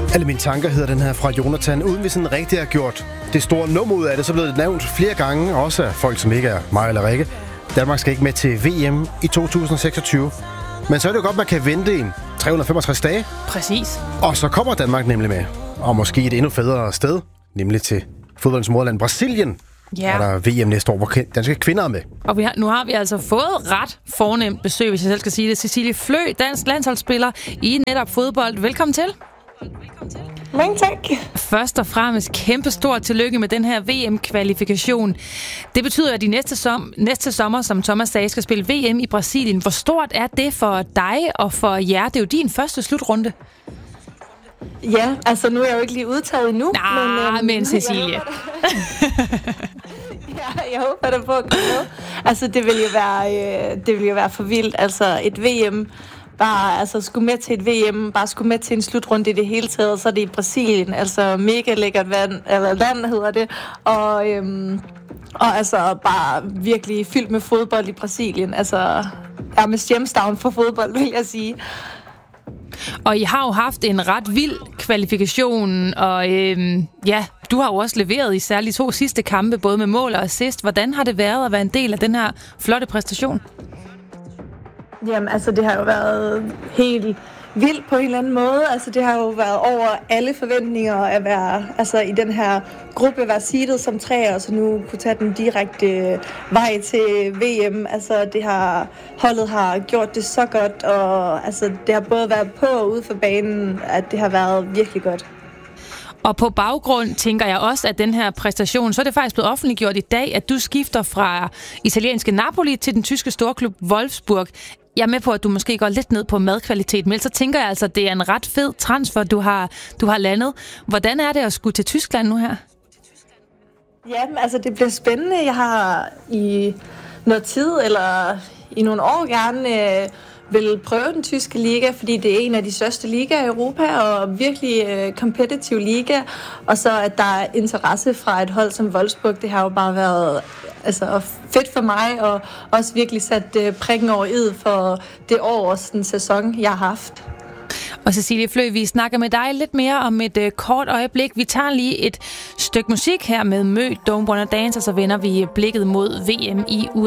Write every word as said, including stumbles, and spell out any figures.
Alle mine tanker hedder den her fra Jonathan, uden vi sådan rigtig har gjort det store nummer ud af det, så blev det nævnt flere gange, også af folk, som ikke er mig eller Rikke. Danmark skal ikke med til V M i to tusind seksogtyve. Men så er det jo godt, man kan vente en tre hundrede og femogtres dage. Præcis. Og så kommer Danmark nemlig med. Og måske et endnu federe sted, nemlig til fodboldens moderland Brasilien. Ja. Er der V M næste år, hvor danske kvinder er med. Og vi har, nu har vi altså fået ret fornemt besøg, hvis jeg selv skal sige det. Cecilie Flø, dansk landsholdsspiller i netop fodbold. Velkommen til. Velkommen til. Mange tak. Først og fremmest kæmpe stort tillykke med den her V M-kvalifikation. Det betyder, at de næste, som, næste sommer, som Thomas sagde, skal spille V M i Brasilien. Hvor stort er det for dig og for jer? Det er jo din første slutrunde. Ja, altså nu er jeg jo ikke lige udtaget endnu. Nej, men, øhm, men Cecilie. Jeg ja, jeg håber da på at komme med. Altså det vil jo være, øh, det vil jo være for vildt. Altså et V M, bare altså skulle med til et V M, bare skulle med til en slutrunde i det hele taget, så er det i Brasilien. Altså mega lækkert vand, eller land hedder det. Og, øhm, og altså bare virkelig fyldt med fodbold i Brasilien. Altså er med hjemstavn for fodbold, vil jeg sige. Og I har jo haft en ret vild kvalifikation, og øhm, ja, du har jo også leveret i særligt to sidste kampe, både med mål og assist. Hvordan har det været at være en del af den her flotte præstation? Jamen, altså det har jo været helt vildt på en eller anden måde. Altså det har jo været over alle forventninger at være altså i den her gruppe, være seedet som tre, og så nu kunne tage den direkte vej til V M. Altså det har, holdet har gjort det så godt, og altså det har både været på og ude for banen, at det har været virkelig godt. Og på baggrund tænker jeg også, at den her præstation, så er det faktisk blevet offentliggjort i dag, at du skifter fra italienske Napoli til den tyske storklub Wolfsburg. Jeg er med på, at du måske går lidt ned på madkvalitet, men så tænker jeg altså, at det er en ret fed transfer, du har, du har landet. Hvordan er det at skulle til Tyskland nu her? Jamen, altså det bliver spændende. Jeg har i noget tid, eller i nogle år gerne øh, vil prøve den tyske liga, fordi det er en af de største ligaer i Europa, og virkelig øh, competitive liga. Og så at der er interesse fra et hold som Wolfsburg, det har jo bare været altså, fedt for mig, og også virkelig sat øh, prikken over i'et for det år og den sæson, jeg har haft. Og Cecilie Flø, vi snakker med dig lidt mere om et øh, kort øjeblik. Vi tager lige et stykke musik her med Mø, Don't Wanna Dance, og så vender vi blikket mod V M i U S A.